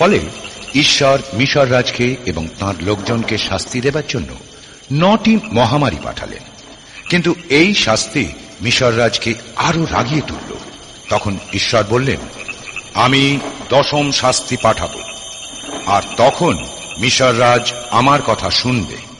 ফলে ঈশ্বর মিশর রাজকে এবং তাঁর লোকজনকে শাস্তি দেবার জন্য 9টি মহামারী পাঠালেন। কিন্তু এই শাস্তি মিশর রাজকে আরো রাগিয়ে তুলল। তখন ঈশ্বর বললেন, আমি 10ম শাস্তি পাঠাবো, আর তখন মিশর রাজ আমার কথা শুনবে।